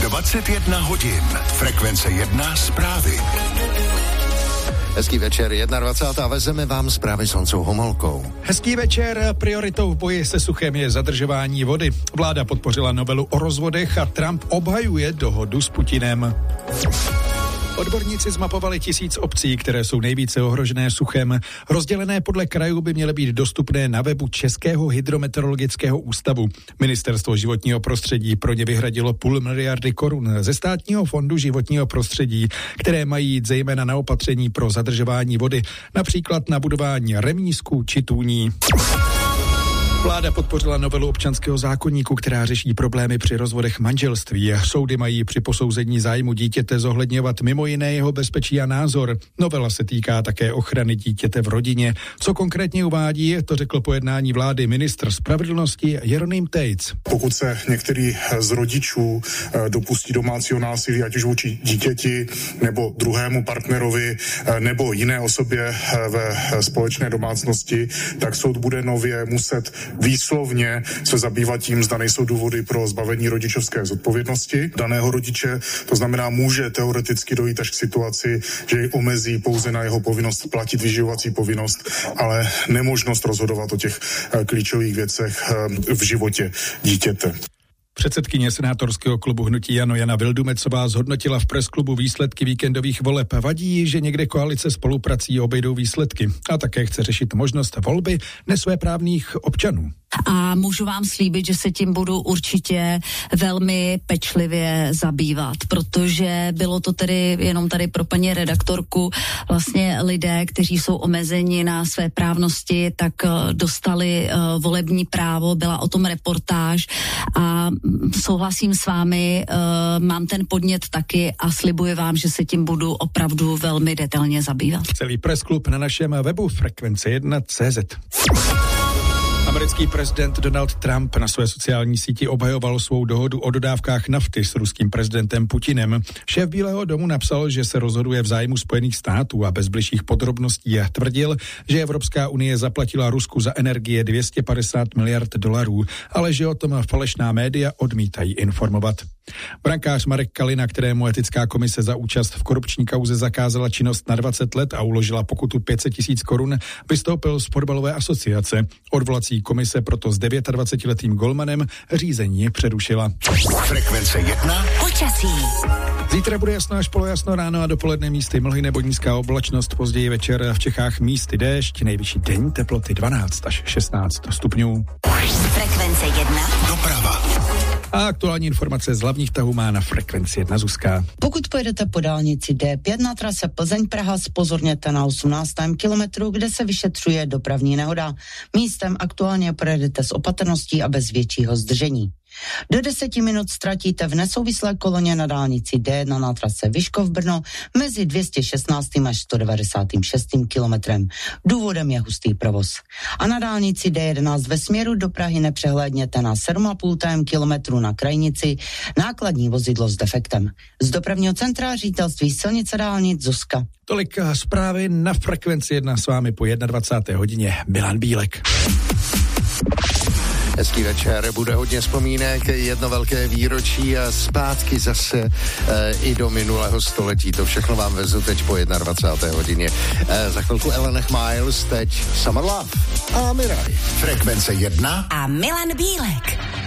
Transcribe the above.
21 hodin. Frekvence 1 zprávy. Hezký večer, 21. Vezeme vám zprávy s Honcou Homolkou. Hezký večer, prioritou v boji se suchem je zadržování vody. Vláda podpořila novelu o rozvodech a Trump obhajuje dohodu s Putinem. Odborníci zmapovali 1000 obcí, které jsou nejvíce ohrožené suchem. Rozdělené podle krajů by měly být dostupné na webu Českého hydrometeorologického ústavu. Ministerstvo životního prostředí pro ně vyhradilo 500 miliardy korun ze státního fondu životního prostředí, které mají jít zejména na opatření pro zadržování vody, například na budování remízků či tůní. Vláda podpořila novelu občanského zákoníku, která řeší problémy při rozvodech manželství. Soudy mají při posouzení zájmu dítěte zohledňovat mimo jiné jeho bezpečí a názor. Novela se týká také ochrany dítěte v rodině. Co konkrétně uvádí, to řekl po jednání vlády ministr spravedlnosti Jeroným Tejc. Pokud se některý z rodičů dopustí domácího násilí, ať už vůči dítěti nebo druhému partnerovi nebo jiné osobě ve společné domácnosti, tak soud bude nově muset výslovně se zabývat tím, zda nejsou důvody pro zbavení rodičovské zodpovědnosti daného rodiče. To znamená, může teoreticky dojít až k situaci, že jej omezí pouze na jeho povinnost platit vyživovací povinnost, ale nemožnost rozhodovat o těch klíčových věcech v životě dítěte. Předsedkyně senátorského klubu hnutí ANO Jana Vildumecová zhodnotila v presklubu výsledky víkendových voleb. Vadí jí, že někde koalice spoluprací obejdou výsledky a také chce řešit možnost volby nesvéprávných občanů. A můžu vám slíbit, že se tím budu určitě velmi pečlivě zabývat, protože bylo to tedy jenom tady pro paní redaktorku, vlastně lidé, kteří jsou omezeni na své právnosti, tak dostali volební právo, byla o tom reportáž a souhlasím s vámi, mám ten podnět taky a slibuji vám, že se tím budu opravdu velmi detailně zabývat. Celý pressklub na našem webu frekvence1.cz. Americký prezident Donald Trump na své sociální síti obhajoval svou dohodu o dodávkách nafty s ruským prezidentem Putinem. Šéf Bílého domu napsal, že se rozhoduje v zájmu Spojených států a bez bližších podrobností tvrdil, že Evropská unie zaplatila Rusku za energie $250 miliard, ale že o tom falešná média odmítají informovat. Brankář Marek Kalina, kterému etická komise za účast v korupční kauze zakázala činnost na 20 let a uložila pokutu 500 000 korun, vystoupil z fotbalové asociace. Odvolací komise proto s 29letým golmanem řízení přerušila. Frekvence 1. Počasí. Zítra bude jasno až polojasno, ráno a dopoledne místy mlhy nebo nízká oblačnost, později večer v Čechách místy déšť, nejvyšší den teploty 12 až 16 stupňů. Frekvence 1. Doprava. A aktuální informace z hlavních tahů má na Frekvenci 1 Zuzka. Pokud pojedete po dálnici D5 na trase Plzeň-Praha, zpozorněte na 18. kilometru, kde se vyšetřuje dopravní nehoda. Místem aktuálně projedete s opatrností a bez většího zdržení. Do 10 minut ztratíte v nesouvislé koloně na dálnici D1 na trase Vyškov-Brno mezi 216. až 196. kilometrem. Důvodem je hustý provoz. A na dálnici D11 ve směru do Prahy nepřehlédněte na 7,5 kilometru na krajnici nákladní vozidlo s defektem. Z dopravního centra Ředitelství silnice dálnic Zuzka. Tolik zprávy na Frekvenci 1 s vámi po 21. hodině. Milan Bílek. Hezký večer, bude hodně vzpomínek, jedno velké výročí a zpátky zase i do minulého století. To všechno vám vezu teď po 21. hodině. Za chvilku Ellen Miles, teď Summer Love a Mirai. Frekvence 1 A Milan Bílek.